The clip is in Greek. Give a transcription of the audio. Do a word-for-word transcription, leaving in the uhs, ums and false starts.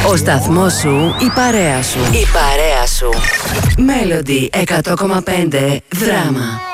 Ο σταθμός σου, η παρέα σου. Η παρέα σου. Melody εκατό κόμμα πέντε Δράμα.